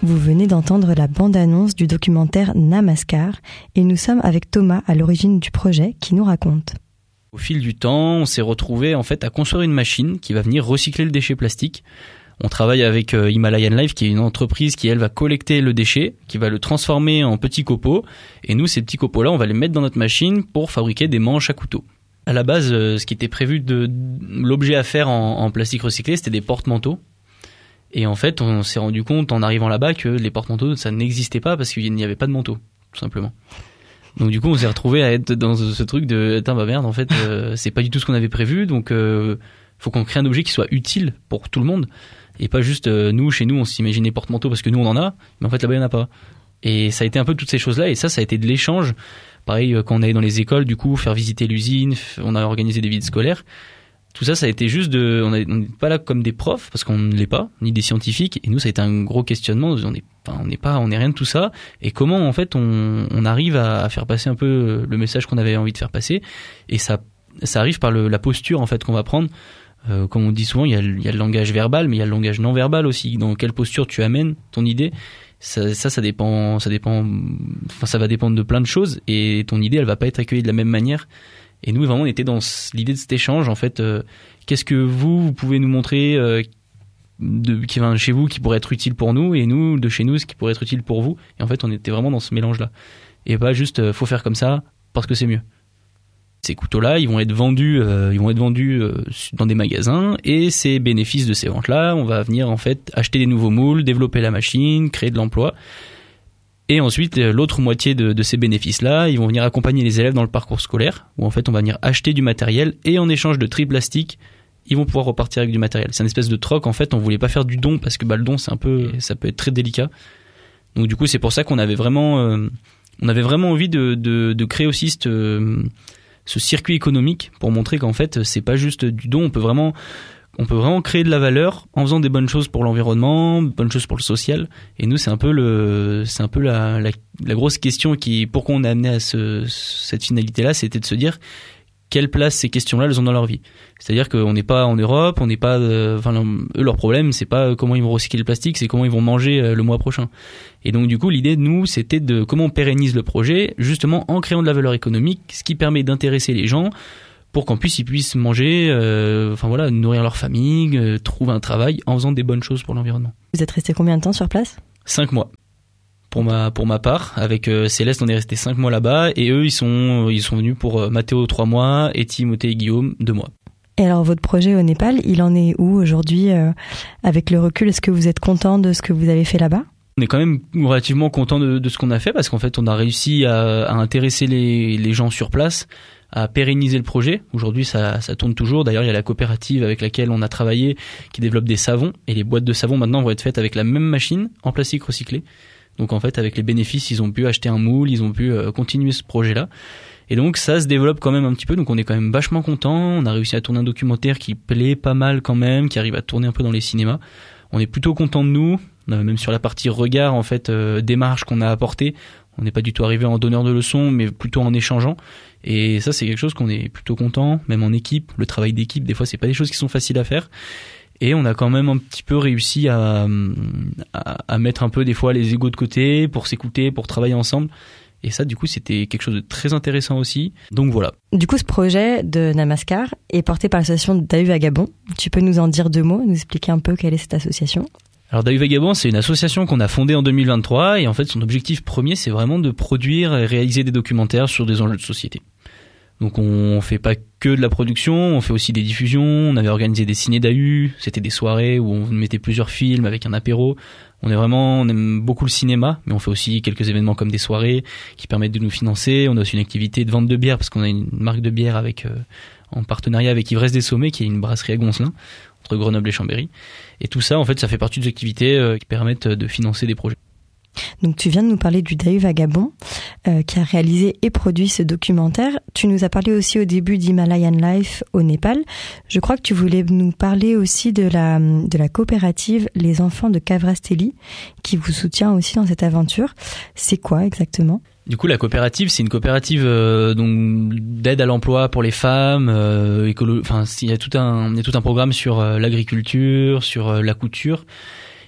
Vous venez d'entendre la bande-annonce du documentaire Namaskar et nous sommes avec Thomas à l'origine du projet qui nous raconte. Au fil du temps, on s'est retrouvé en fait à construire une machine qui va venir recycler le déchet plastique. On travaille avec Himalayan Life qui est une entreprise qui elle va collecter le déchet, qui va le transformer en petits copeaux et nous ces petits copeaux là on va les mettre dans notre machine pour fabriquer des manches à couteau. À la base, ce qui était prévu de l'objet à faire en plastique recyclé, c'était des porte-manteaux. Et en fait, on s'est rendu compte en arrivant là-bas que les porte-manteaux, ça n'existait pas parce qu'il n'y avait pas de manteau, tout simplement. Donc du coup, on s'est retrouvé à être dans ce truc de « bah merde, en fait, c'est pas du tout ce qu'on avait prévu, donc faut qu'on crée un objet qui soit utile pour tout le monde. » Et pas juste nous, chez nous, on s'imaginait porte-manteau parce que nous, on en a, mais en fait, là-bas, il n'y en a pas. Et ça a été un peu toutes ces choses-là, et ça a été de l'échange. Pareil, quand on allait dans les écoles, du coup, faire visiter l'usine, on a organisé des visites scolaires. Tout ça a été juste on n'est pas là comme des profs parce qu'on ne l'est pas, ni des scientifiques. Et nous, ça a été un gros questionnement. On n'est rien de tout ça. Et comment en fait on arrive à faire passer un peu le message qu'on avait envie de faire passer. Et ça arrive par la posture en fait qu'on va prendre. Comme on dit souvent, il y a le langage verbal, mais il y a le langage non verbal aussi. Dans quelle posture tu amènes ton idée. Ça dépend. Enfin, ça va dépendre de plein de choses. Et ton idée, elle va pas être accueillie de la même manière. Et nous, vraiment, on était dans l'idée de cet échange, en fait. Qu'est-ce que vous pouvez nous montrer qui vient chez vous, qui pourrait être utile pour nous, et nous, de chez nous, ce qui pourrait être utile pour vous. Et en fait, on était vraiment dans ce mélange-là. Et pas juste, faut faire comme ça, parce que c'est mieux. Ces couteaux-là, ils vont être vendus dans des magasins, et ces bénéfices de ces ventes-là, on va venir, en fait, acheter des nouveaux moules, développer la machine, créer de l'emploi. Et ensuite, l'autre moitié de ces bénéfices-là, ils vont venir accompagner les élèves dans le parcours scolaire, où en fait, on va venir acheter du matériel, et en échange de tri plastique, ils vont pouvoir repartir avec du matériel. C'est une espèce de troc, en fait, on voulait pas faire du don, parce que le don, ça peut être très délicat. Donc du coup, c'est pour ça qu'on avait vraiment envie de créer aussi ce circuit économique, pour montrer qu'en fait, c'est pas juste du don, on peut vraiment créer de la valeur en faisant des bonnes choses pour l'environnement, bonnes choses pour le social. Et nous, c'est un peu la grosse question pourquoi on est amené à cette finalité-là, c'était de se dire quelle place ces questions-là elles ont dans leur vie. C'est-à-dire qu'on n'est pas en Europe, on n'est pas, eux, leur problème, c'est pas comment ils vont recycler le plastique, c'est comment ils vont manger le mois prochain. Et donc, du coup, l'idée de nous, c'était de comment on pérennise le projet, justement en créant de la valeur économique, ce qui permet d'intéresser les gens, pour qu'en plus ils puissent manger, nourrir leur famille, trouver un travail en faisant des bonnes choses pour l'environnement. Vous êtes resté combien de temps sur place ? 5 mois. Pour ma part, avec Céleste, on est resté 5 mois là-bas, et eux, ils sont venus pour Mathéo 3 mois, et Timothée et Guillaume 2 mois. Et alors, votre projet au Népal, il en est où aujourd'hui avec le recul ? Est-ce que vous êtes content de ce que vous avez fait là-bas ? On est quand même relativement content de ce qu'on a fait, parce qu'en fait, on a réussi à intéresser les gens sur place, à pérenniser le projet. Aujourd'hui, ça tourne toujours. D'ailleurs, il y a la coopérative avec laquelle on a travaillé qui développe des savons. Et les boîtes de savons, maintenant, vont être faites avec la même machine en plastique recyclé. Donc, en fait, avec les bénéfices, ils ont pu acheter un moule, ils ont pu continuer ce projet-là. Et donc, ça se développe quand même un petit peu. Donc, on est quand même vachement content. On a réussi à tourner un documentaire qui plaît pas mal quand même, qui arrive à tourner un peu dans les cinémas. On est plutôt content de nous. Même sur la partie regard, en fait, démarche qu'on a apportée. On n'est pas du tout arrivé en donneur de leçons, mais plutôt en échangeant. Et ça, c'est quelque chose qu'on est plutôt content, même en équipe. Le travail d'équipe, des fois, c'est pas des choses qui sont faciles à faire. Et on a quand même un petit peu réussi à mettre un peu, des fois, les égos de côté pour s'écouter, pour travailler ensemble. Et ça, du coup, c'était quelque chose de très intéressant aussi. Donc voilà. Du coup, ce projet de Namaskar est porté par l'association Dahu Vagabond. Tu peux nous en dire 2 mots, nous expliquer un peu quelle est cette association ? Alors Dahu Vagabond, c'est une association qu'on a fondée en 2023 et en fait son objectif premier c'est vraiment de produire et réaliser des documentaires sur des enjeux de société. Donc on fait pas que de la production, on fait aussi des diffusions, on avait organisé des ciné Dahu, c'était des soirées où on mettait plusieurs films avec un apéro. On aime beaucoup le cinéma, mais on fait aussi quelques événements comme des soirées qui permettent de nous financer. On a aussi une activité de vente de bière parce qu'on a une marque de bière en partenariat avec Ivresse des Sommets qui est une brasserie à Goncelin, entre Grenoble et Chambéry. Et tout ça, en fait, ça fait partie des activités qui permettent de financer des projets. Donc tu viens de nous parler du Dahu Vagabond qui a réalisé et produit ce documentaire. Tu nous as parlé aussi au début d'Himalayan Life au Népal. Je crois que tu voulais nous parler aussi de la coopérative Les Enfants de Kavrasteli qui vous soutient aussi dans cette aventure. C'est quoi exactement ? Du coup, la coopérative, c'est une coopérative donc d'aide à l'emploi pour les femmes. Il y a tout un programme sur l'agriculture, sur la couture.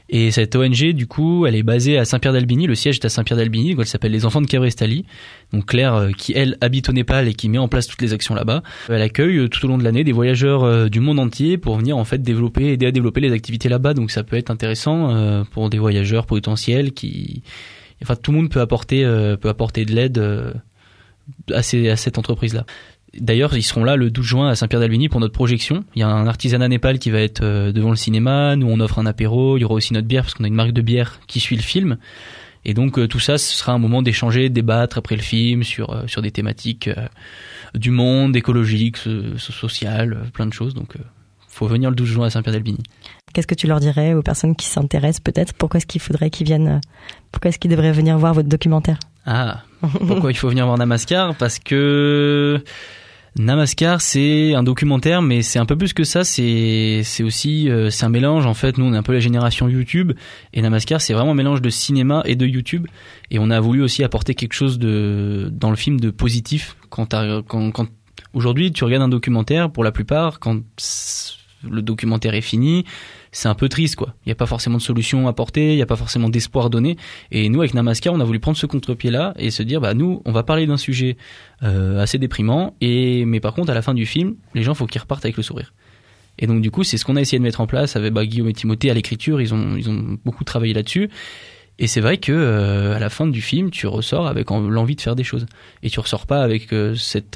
Et cette ONG, du coup, elle est basée à Saint-Pierre-d'Albigny. Le siège est à Saint-Pierre-d'Albigny. Donc elle s'appelle les Enfants de Khébrestali. Donc Claire, qui elle habite au Népal et qui met en place toutes les actions là-bas, elle accueille tout au long de l'année des voyageurs du monde entier pour venir en fait aider à développer les activités là-bas. Donc ça peut être intéressant pour des voyageurs potentiels enfin tout le monde peut apporter de l'aide à cette entreprise-là. D'ailleurs, ils seront là le 12 juin à Saint-Pierre-d'Albigny pour notre projection. Il y a un artisanat Népal qui va être devant le cinéma. Nous, on offre un apéro. Il y aura aussi notre bière parce qu'on a une marque de bière qui suit le film. Et donc, tout ça, ce sera un moment d'échanger, de débattre après le film sur des thématiques du monde, écologique, social, plein de choses. Donc, faut venir le 12 juin à Saint-Pierre-d'Albigny. Qu'est-ce que tu leur dirais aux personnes qui s'intéressent peut-être? Pourquoi est-ce qu'il faudrait qu'ils viennent? Pourquoi est-ce qu'ils devraient venir voir votre documentaire? Pourquoi il faut venir voir Namaskar? Parce que Namaskar, c'est un documentaire, mais c'est un peu plus que ça. C'est aussi c'est un mélange. En fait, nous, on est un peu la génération YouTube, et Namaskar, c'est vraiment un mélange de cinéma et de YouTube. Et on a voulu aussi apporter quelque chose dans le film de positif. Quand aujourd'hui, tu regardes un documentaire, pour la plupart, quand le documentaire est fini, c'est un peu triste, quoi. Il n'y a pas forcément de solution apportée, il n'y a pas forcément d'espoir donné. Et nous, avec Namaskar, on a voulu prendre ce contre-pied-là et se dire, nous, on va parler d'un sujet assez déprimant, mais par contre, à la fin du film, les gens, faut qu'ils repartent avec le sourire. Et donc, du coup, c'est ce qu'on a essayé de mettre en place avec Guillaume et Timothée à l'écriture. Ils ont beaucoup travaillé là-dessus. Et c'est vrai que à la fin du film, tu ressors avec l'envie de faire des choses. Et tu ressors pas avec cette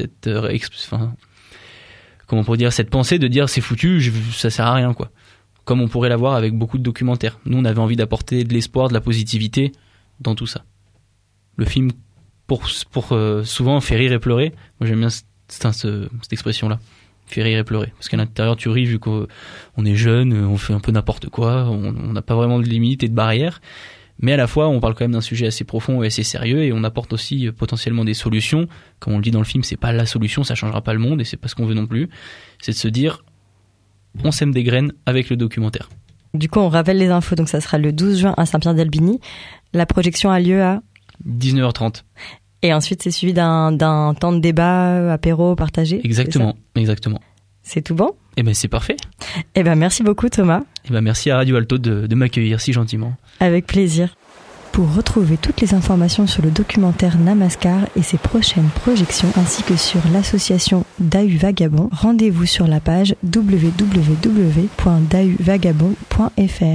pensée de dire c'est foutu, ça sert à rien, quoi. Comme on pourrait l'avoir avec beaucoup de documentaires. Nous, on avait envie d'apporter de l'espoir, de la positivité dans tout ça. Le film, pour souvent, fait rire et pleurer. Moi, j'aime bien cette expression-là. Fait rire et pleurer. Parce qu'à l'intérieur, tu ris vu qu'on est jeune, on fait un peu n'importe quoi, on n'a pas vraiment de limites et de barrières. Mais à la fois, on parle quand même d'un sujet assez profond et assez sérieux, et on apporte aussi potentiellement des solutions. Comme on le dit dans le film, c'est pas la solution, ça changera pas le monde, et c'est pas ce qu'on veut non plus. C'est de se dire, on sème des graines avec le documentaire. Du coup, on rappelle les infos, donc ça sera le 12 juin à Saint-Pierre-d'Albigny. La projection a lieu à 19h30. Et ensuite, c'est suivi d'un temps de débat, apéro, partagé. Exactement. C'est tout bon? Eh ben, c'est parfait. Eh ben, merci beaucoup, Thomas. Eh ben, merci à Radio Alto de m'accueillir si gentiment. Avec plaisir. Pour retrouver toutes les informations sur le documentaire Namaskar et ses prochaines projections, ainsi que sur l'association Dahu Vagabond, rendez-vous sur la page www.dahuvagabond.fr.